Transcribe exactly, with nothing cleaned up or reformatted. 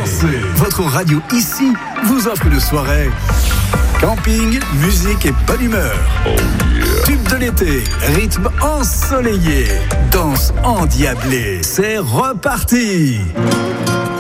Dansez. Votre radio ici vous offre une soirée. Camping, musique et bonne humeur. Oh yeah. Tube de l'été, rythme ensoleillé, danse endiablée. C'est reparti.